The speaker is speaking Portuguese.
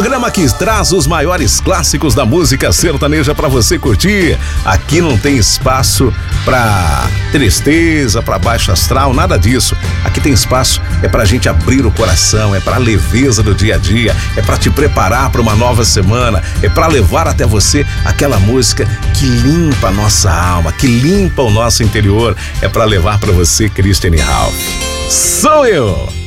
programa que traz os maiores clássicos da música sertaneja pra você curtir. Aqui não tem espaço pra tristeza, pra baixo astral, nada disso. Aqui tem espaço, é pra gente abrir o coração, é pra leveza do dia a dia, é pra te preparar pra uma nova semana, é pra levar até você aquela música que limpa a nossa alma, que limpa o nosso interior, é pra levar pra você Christian Ralph. Sou eu!